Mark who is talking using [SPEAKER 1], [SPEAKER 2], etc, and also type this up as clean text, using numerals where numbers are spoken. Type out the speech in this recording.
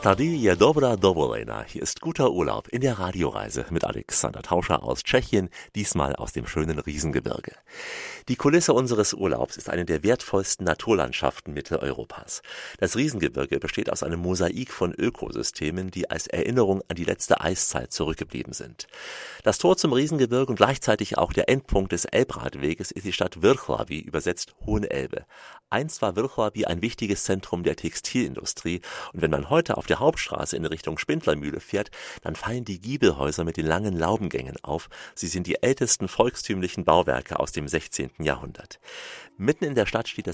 [SPEAKER 1] Stadije dobra dovolena. Hier ist guter Urlaub in der Radioreise mit Alexander Tauscher aus Tschechien, diesmal aus dem schönen Riesengebirge. Die Kulisse unseres Urlaubs ist eine der wertvollsten Naturlandschaften Mitteleuropas. Das Riesengebirge besteht aus einem Mosaik von Ökosystemen, die als Erinnerung an die letzte Eiszeit zurückgeblieben sind. Das Tor zum Riesengebirge und gleichzeitig auch der Endpunkt des Elbradweges ist die Stadt Wrocław, übersetzt Hohe Elbe. Einst war Wrocław ein wichtiges Zentrum der Textilindustrie und wenn man heute auf der Hauptstraße in Richtung Spindlermühle fährt, dann fallen die Giebelhäuser mit den langen Laubengängen auf. Sie sind die ältesten volkstümlichen Bauwerke aus dem 16. Jahrhundert. Mitten in der Stadt steht das